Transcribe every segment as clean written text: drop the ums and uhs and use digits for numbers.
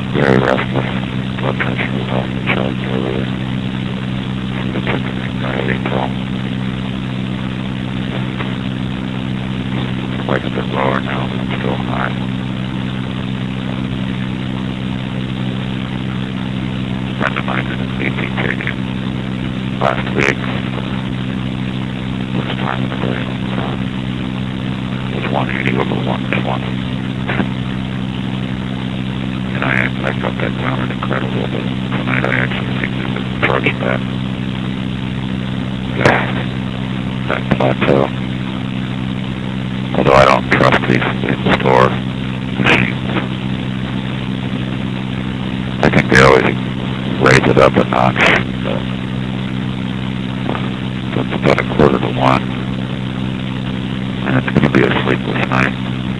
Very restless. Blood pressure was off the charts earlier. It took an anxiety pill. Quite a bit lower now, but still high. A friend of mine did an BP taking last week. This time of the day. It was 180 over 120. And I got that grounded incredible, but tonight I actually think there's an approach that plateau. Although I don't trust these in-store machines. I think they always raise it up a notch. So it's about 1:45, and it's going to be a sleepless night.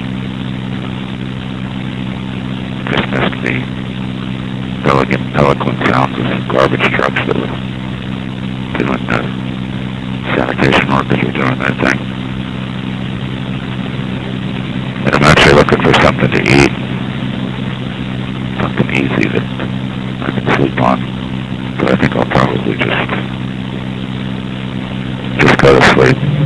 Just missed the eloquent sounds of some garbage trucks that were doing the sanitation workers were doing their thing. And I'm actually looking for something to eat. Something easy that I can sleep on. But I think I'll probably just go to sleep.